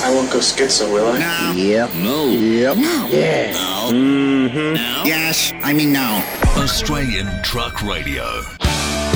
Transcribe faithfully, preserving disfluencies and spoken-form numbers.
I won't go schizo, will I? No. Yep. No. Yep. No. Yeah. No. Mm-hmm. No. Yes, I mean no. Australian Truck Radio.